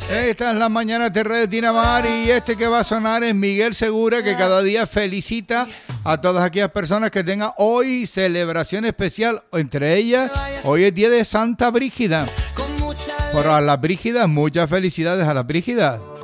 Esta es la mañana de Radio Dinamar y este que va a sonar es Miguel Segura, que cada día felicita a todas aquellas personas que tengan hoy celebración especial. Entre ellas, hoy es día de Santa Brígida. Por a las Brígidas, muchas felicidades a las Brígidas.